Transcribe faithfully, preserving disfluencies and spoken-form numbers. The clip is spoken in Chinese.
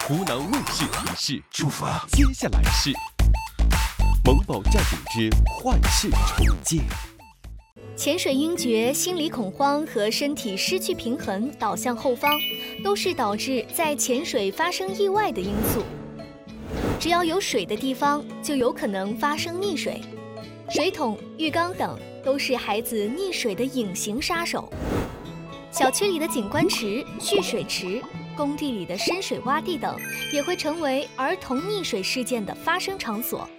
湖南卫视提示： 出发。 接下来是萌宝战警之幻视重建。 潜水晕厥、心理恐慌和身体失去平衡倒向后方，都是导致在潜水发生意外的因素。只要有水的地方，就有可能发生溺水。水桶、浴缸等都是孩子溺水的隐形杀手。小区里的景观池、蓄水池、工地里的深水洼地等，也会成为儿童溺水事件的发生场所。